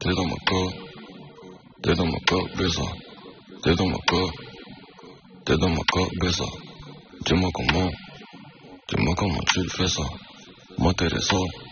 T'es dans mon corps, t'es dans mon corps, baisa. T'es dans mon corps, t'es dans mon corps, baisa. Dis-moi comment tu le fais ça. Moi t'es ça.